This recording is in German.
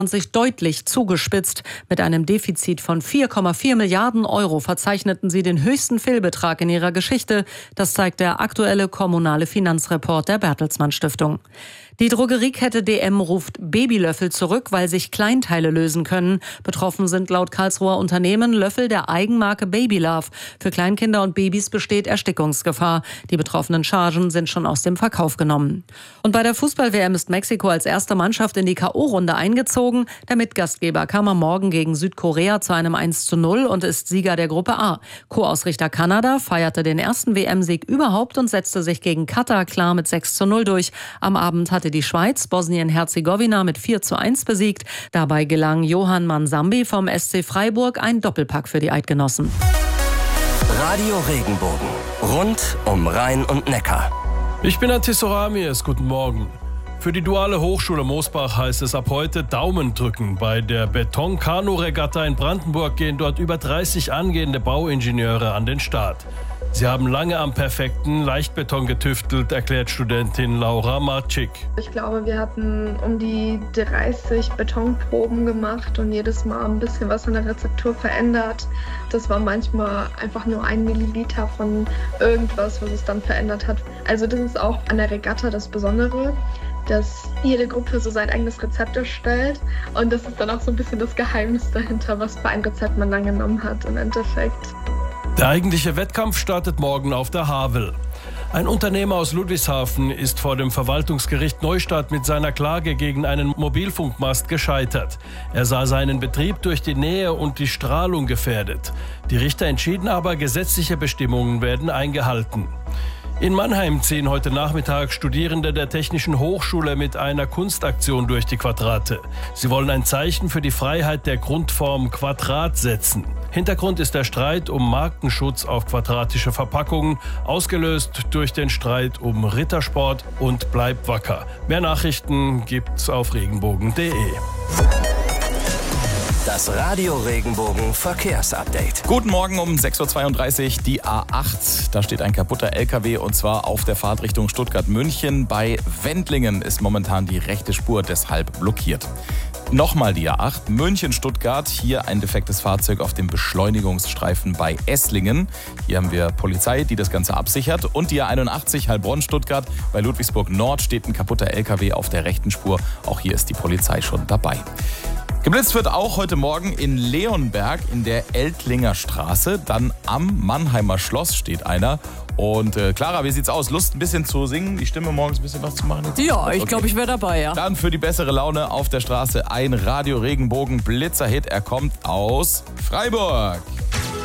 sich deutlich zugespitzt. Mit einem Defizit von 4,4 Milliarden Euro verzeichneten sie den höchsten Fehlbetrag in ihrer Geschichte. Das zeigt der aktuelle kommunale Finanzreport der Bertelsmann Stiftung. Die Drogeriekette DM ruft Babylöffel zurück, weil sich Kleinteile lösen können. Betroffen sind laut Karlsruher Unternehmen Löffel der Eigenmarke Babylove. Für Kleinkinder und Babys besteht Erstickungsgefahr. Die betroffenen Chargen sind schon aus dem Verkauf genommen. Und bei der Fußball-WM ist Mexiko als erste Mannschaft in die K.O.-Runde eingezogen. Der Mitgastgeber kam am Morgen gegen Südkorea zu einem 1:0 und ist Sieger der Gruppe A. Co-Ausrichter Kanada feierte den ersten WM-Sieg überhaupt und setzte sich gegen Katar klar mit 6:0 durch. Am Abend hatte die Schweiz Bosnien-Herzegowina mit 4:1 besiegt. Dabei gelang Johann Mansambi vom SC Freiburg ein Doppelpack für die Eidgenossen. Radio Regenbogen. Rund um Rhein und Neckar. Ich bin Antis Oramies. Guten Morgen. Für die Duale Hochschule Mosbach heißt es ab heute Daumen drücken. Bei der Beton-Kanu-Regatta in Brandenburg gehen dort über 30 angehende Bauingenieure an den Start. Sie haben lange am perfekten Leichtbeton getüftelt, erklärt Studentin Laura Marczyk. Ich glaube, wir hatten um die 30 Betonproben gemacht und jedes Mal ein bisschen was an der Rezeptur verändert. Das war manchmal einfach nur 1 Milliliter von irgendwas, was es dann verändert hat. Also das ist auch an der Regatta das Besondere, dass jede Gruppe so sein eigenes Rezept erstellt. Und das ist dann auch so ein bisschen das Geheimnis dahinter, was für ein Rezept man dann genommen hat im Endeffekt. Der eigentliche Wettkampf startet morgen auf der Havel. Ein Unternehmer aus Ludwigshafen ist vor dem Verwaltungsgericht Neustadt mit seiner Klage gegen einen Mobilfunkmast gescheitert. Er sah seinen Betrieb durch die Nähe und die Strahlung gefährdet. Die Richter entschieden aber, gesetzliche Bestimmungen werden eingehalten. In Mannheim ziehen heute Nachmittag Studierende der Technischen Hochschule mit einer Kunstaktion durch die Quadrate. Sie wollen ein Zeichen für die Freiheit der Grundform Quadrat setzen. Hintergrund ist der Streit um Markenschutz auf quadratische Verpackungen, ausgelöst durch den Streit um Rittersport und Bleib wacker. Mehr Nachrichten gibt's auf regenbogen.de. Das Radio Regenbogen Verkehrsupdate. Guten Morgen um 6:32 Uhr, die A8. Da steht ein kaputter LKW und zwar auf der Fahrt Richtung Stuttgart-München. Bei Wendlingen ist momentan die rechte Spur deshalb blockiert. Nochmal die A8, München-Stuttgart. Hier ein defektes Fahrzeug auf dem Beschleunigungsstreifen bei Esslingen. Hier haben wir Polizei, die das Ganze absichert. Und die A81 Heilbronn-Stuttgart. Bei Ludwigsburg Nord steht ein kaputter LKW auf der rechten Spur. Auch hier ist die Polizei schon dabei. Geblitzt wird auch heute Morgen in Leonberg in der Eltlinger Straße. Dann am Mannheimer Schloss steht einer. Und Clara, wie sieht's aus? Lust ein bisschen zu singen? Die Stimme morgens ein bisschen was zu machen? Ja, ich glaube, ich wäre dabei, ja. Dann für die bessere Laune auf der Straße ein Radio Regenbogen Blitzerhit. Er kommt aus Freiburg.